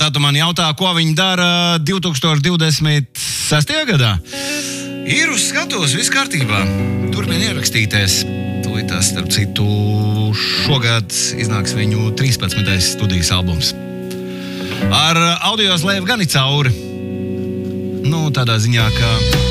Tad tu man jautā, ko viņi dara 2026. gadā. Ir uz skatuves, viss kārtībā. Turpin ierakstīties. Tūlītās, starp citu, šogad iznāks viņu 13. studijas albums. Ar audio slēvu gan ir cauri. Tādā ziņā, ka